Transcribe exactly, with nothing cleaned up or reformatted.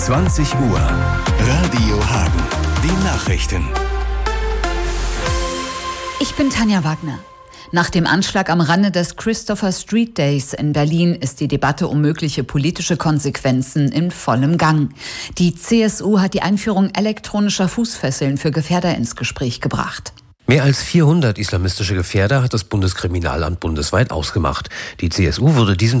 zwanzig Uhr. Radio Hagen. Die Nachrichten. Ich bin Tanja Wagner. Nach dem Anschlag am Rande des Christopher Street Days in Berlin ist die Debatte um mögliche politische Konsequenzen in vollem Gang. Die C S U hat die Einführung elektronischer Fußfesseln für Gefährder ins Gespräch gebracht. Mehr als vierhundert islamistische Gefährder hat das Bundeskriminalamt bundesweit ausgemacht. Die C S U würde diesen